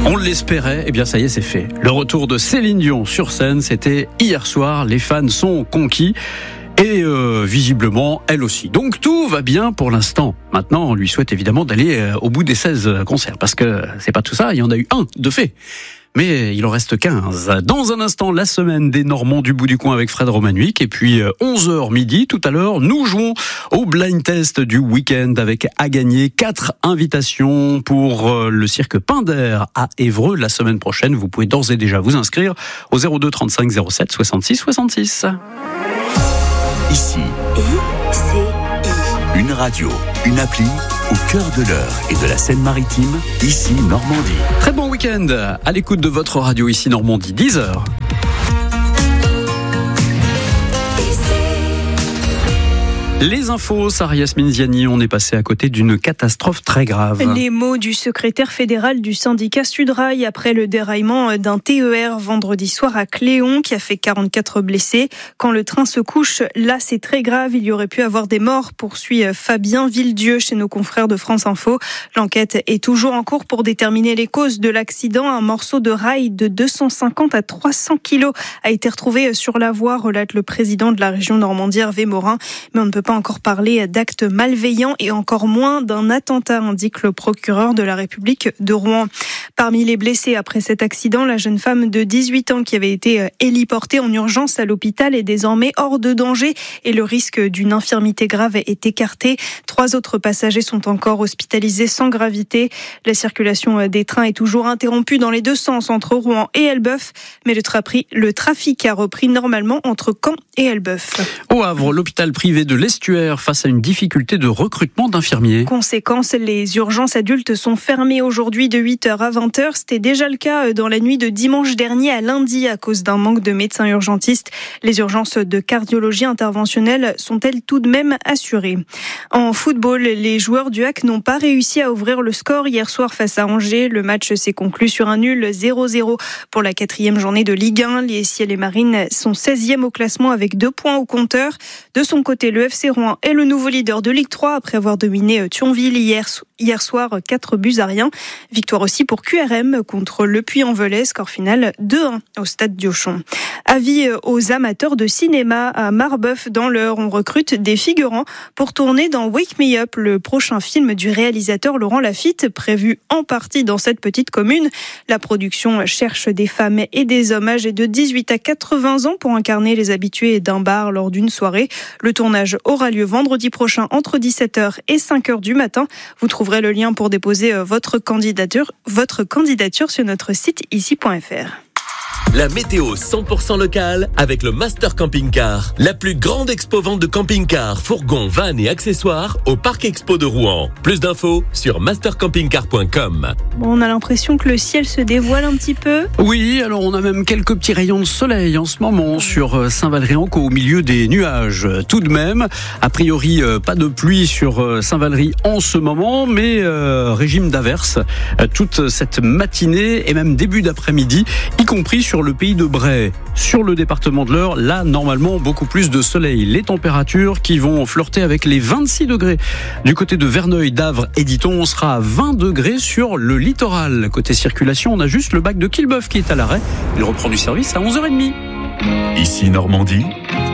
On l'espérait, eh bien ça y est, c'est fait. Le retour de Céline Dion sur scène, c'était hier soir. Les fans sont conquis. Et visiblement, elle aussi. Donc tout va bien pour l'instant. Maintenant, on lui souhaite évidemment d'aller au bout des 16 concerts. Parce que c'est pas tout ça, il y en a eu un de fait. Mais il en reste 15. Dans un instant, la semaine des Normands du bout du coin avec Fred Romanuik. Et puis 11h midi, tout à l'heure, nous jouons au blind test du week-end avec à gagner 4 invitations pour le cirque Pinder à Évreux la semaine prochaine. Vous pouvez d'ores et déjà vous inscrire au 02 35 07 66 66. Ici, I-C-I. Une radio, une appli au cœur de l'Eure et de la Seine-Maritime, ici Normandie. Très bon week-end à l'écoute de votre radio ici Normandie, 10h. Les infos, Sarah Yasmine Ziani, on est passé à côté d'une catastrophe très grave. Les mots du secrétaire fédéral du syndicat Sudrail après le déraillement d'un TER vendredi soir à Cléon qui a fait 44 blessés. Quand le train se couche, là c'est très grave, il y aurait pu avoir des morts, poursuit Fabien Villedieu chez nos confrères de France Info. L'enquête est toujours en cours pour déterminer les causes de l'accident. Un morceau de rail de 250 à 300 kilos a été retrouvé sur la voie, relate le président de la région Normandie, Hervé Morin. Mais on ne peut pas encore parler d'actes malveillants et encore moins d'un attentat, indique le procureur de la République de Rouen. Parmi les blessés après cet accident, la jeune femme de 18 ans qui avait été héliportée en urgence à l'hôpital est désormais hors de danger et le risque d'une infirmité grave est écarté. 3 autres passagers sont encore hospitalisés sans gravité. La circulation des trains est toujours interrompue dans les deux sens entre Rouen et Elbeuf, mais le trafic a repris normalement entre Caen et Elbeuf. Au Havre, l'hôpital privé de l'Estuaire face à une difficulté de recrutement d'infirmiers. Conséquence, les urgences adultes sont fermées aujourd'hui de 8h à 20h. C'était déjà le cas dans la nuit de dimanche dernier à lundi à cause d'un manque de médecins urgentistes. Les urgences de cardiologie interventionnelle sont-elles tout de même assurées. En football, les joueurs du HAC n'ont pas réussi à ouvrir le score hier soir face à Angers. Le match s'est conclu sur un nul 0-0 pour la 4e journée de Ligue 1. Les Ciels et Marines sont 16e au classement avec 2 points au compteur. De son côté, le FC Rouen est le nouveau leader de Ligue 3 après avoir dominé Thionville hier soir 4-1. Victoire aussi pour QRM contre Le Puy-en-Velay, score final 2-1 au stade Diochon. Avis aux amateurs de cinéma à Marbeuf dans l'Eure, on recrute des figurants pour tourner dans Wake Me Up, le prochain film du réalisateur Laurent Lafitte, prévu en partie dans cette petite commune. La production cherche des femmes et des hommes âgés de 18 à 80 ans pour incarner les habitués d'un bar lors d'une soirée. Le tournage aura lieu vendredi prochain entre 17h et 5h du matin. Vous trouverez le lien pour déposer votre candidature sur notre site ici.fr. La météo 100% locale avec le Master Camping Car. La plus grande expo-vente de camping-cars, fourgons, vannes et accessoires au Parc Expo de Rouen. Plus d'infos sur mastercampingcar.com. Bon, on a l'impression que le ciel se dévoile un petit peu. Oui, alors on a même quelques petits rayons de soleil en ce moment sur Saint-Valery-en-Caux au milieu des nuages. Tout de même, a priori pas de pluie sur Saint-Valery en ce moment, mais régime d'averse toute cette matinée et même début d'après-midi, y compris sur le pays de Bray. Sur le département de l'Eure, là, normalement, beaucoup plus de soleil. Les températures qui vont flirter avec les 26 degrés. Du côté de Verneuil, d'Avre et d'Iton, on sera à 20 degrés sur le littoral. Côté circulation, on a juste le bac de Quillebeuf qui est à l'arrêt. Il reprend du service à 11h30. Ici Normandie,